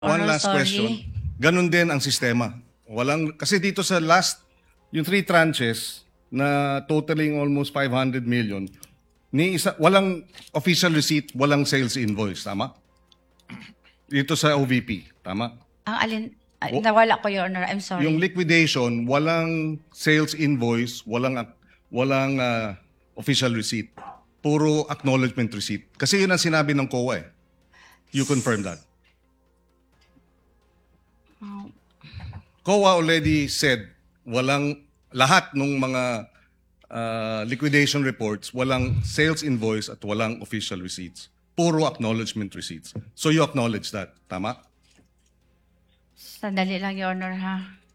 One last sorry. question. Ganun din ang sistema. Walang, kasi dito sa last, yung 3 tranches na totaling almost 500 million, walang official receipt, walang sales invoice. Tama? Dito sa OVP. Tama? Ang alin, nawala ko, Your Honor. I'm sorry. Yung liquidation, walang sales invoice, walang official receipt. Puro acknowledgement receipt. Kasi yun ang sinabi ng COA eh. You confirm that. COA already said walang lahat ng mga liquidation reports, walang sales invoice at walang official receipts. Puro acknowledgement receipts. So you acknowledge that. Tama? Sandali lang, Your Honor, ha?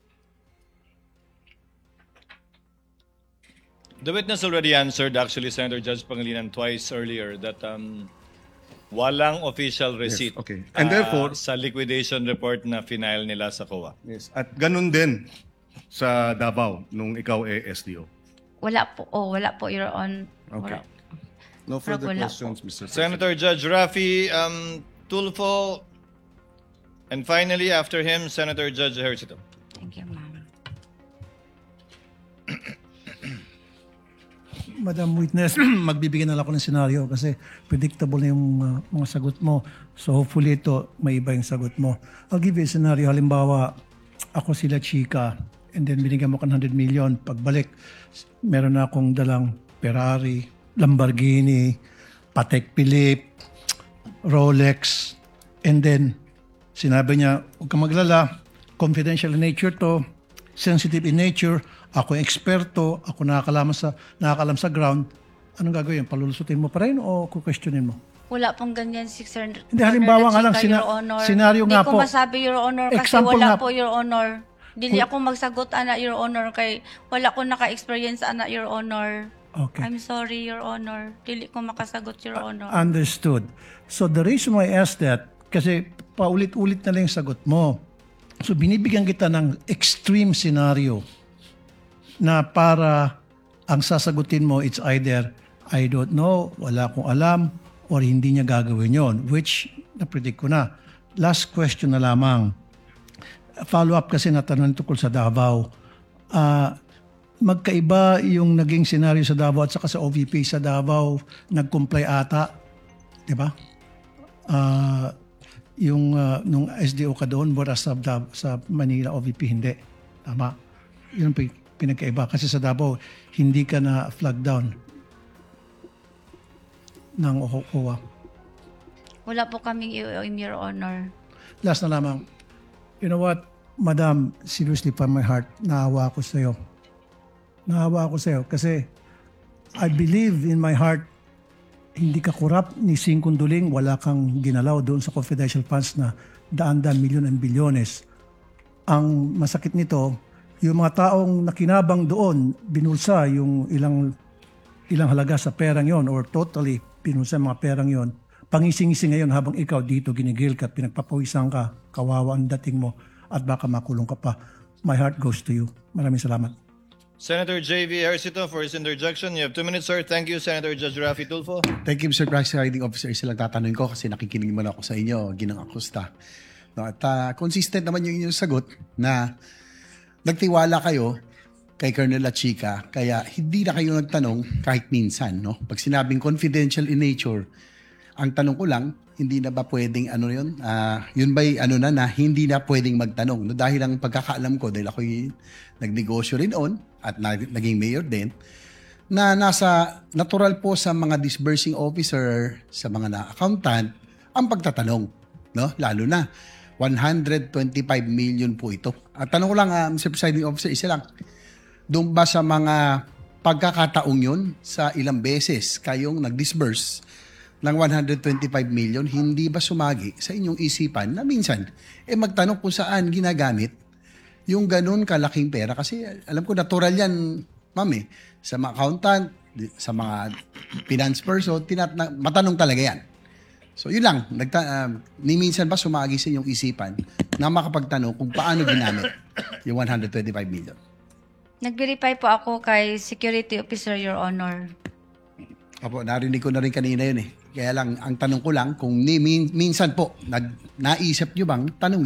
The witness already answered, actually, Senator Judge Pangilinan twice earlier that walang official receipt okay. And therefore, sa liquidation report na final nila sa COA. yes. At ganun din sa Davao nung ikaw SDO. Wala po, Your Honor. Okay. No further Wala questions, Mr. President. Senator Judge Rafi Tulfo, and finally, after him, Senator Judge Ejercito. Thank you, ma'am. Madam Witness, magbibigyan na lang ako ng senaryo kasi predictable na yung mga sagot mo. So hopefully ito, may iba yung sagot mo. I'll give you a scenario. Halimbawa, ako sila Chika and then binigyan mo ka ng 100 million. Pagbalik, meron na akong dalang Ferrari, Lamborghini, Patek Philippe, Rolex, and then sinabi niya, huwag kang maglala, confidential in nature to, sensitive in nature, ako yung eksperto, ako nakakalam sa ground, anong gagawin? Palulusutin mo pa rin o kukwestiyonin mo? Wala pong ganyan, Sir. Hindi, halimbawa nga lang, Your Honor. senaryo nga po. Hindi ko masabi, Your Honor, kasi Example wala nga po, Your Honor. Dili ako magsagot, ana, Your Honor, kay wala ko naka-experience, ana, Your Honor. Okay. I'm sorry, Your Honor. Dili ko makasagot, Your Honor. Understood. So the reason why I asked that, kasi paulit-ulit na lang yung sagot mo. So binibigyan kita ng extreme scenario na para ang sasagutin mo, it's either I don't know, wala akong alam, or hindi niya gagawin yon, which na-predict ko na. Last question na lamang. Follow-up kasi natanong tungkol sa Davao. Magkaiba yung naging scenario sa Davao at saka sa OVP. Sa Davao, nag-comply ata. Di ba? Nung SDO ka doon, whereas sa Manila OVP, hindi. Tama. Yun ang pinagkaiba. Kasi sa Davao, hindi ka na flag down ng OWA. Wala po kaming in Your Honor. Last na lamang. You know what, Madam, seriously from my heart, naawa ako sa iyo. Naawa ako sa iyo kasi I believe in my heart, hindi ka korap ni Singkong Duling, wala kang ginalaw doon sa confidential funds na daan-daan milyon and bilyones. Ang masakit nito, yung mga taong nakinabang doon, binulsa yung ilang halaga sa perang yon or totally binulsa mga perang yon. Pangising-ising ngayon habang ikaw dito ginigil ka, pinagpapawisan ka, kawawa ang dating mo at baka makulong ka pa. My heart goes to you. Maraming salamat. Senator J.V. Ejercito for his interjection. You have 2 minutes, sir. Thank you, Senator Judge Rafi Tulfo. Thank you, Mr. Presiding Officer. Isa lang tatanungin ko kasi nakikinig man ako sa inyo, Ginang Acosta. No, at consistent naman yung inyong sagot na nagtiwala kayo kay Colonel Lachica, kaya hindi na kayo nagtanong kahit minsan. No? Pag sinabing confidential in nature, ang tanong ko lang, hindi na ba pwedeng yun ba'y na hindi na pwedeng magtanong? No? Dahil ang pagkakaalam ko, dahil ako'y nagnegosyo rin on at naging mayor din, na nasa natural po sa mga disbursing officer, sa mga accountant, ang pagtatanong. No? Lalo na, 125 million po ito. At tanong ko lang, Mr. Presiding Officer, isa lang. Doon ba sa mga pagkakataong yun, sa ilang beses kayong nag-disburse ng 125 million, hindi ba sumagi sa inyong isipan na minsan, magtanong kung saan ginagamit yung ganun kalaking pera? Kasi alam ko, natural yan, ma'am sa mga accountant, sa mga finance person, matanong talaga yan. So yun lang, ni minsan ba sumagi sa inyong isipan na makapagtanong kung paano ginamit yung 125 million? Nag-verify po ako kay Security Officer, Your Honor. Apo, narinig ko na rin kanina yun Kaya lang, ang tanong ko lang, kung minsan po, naisip nyo bang tanong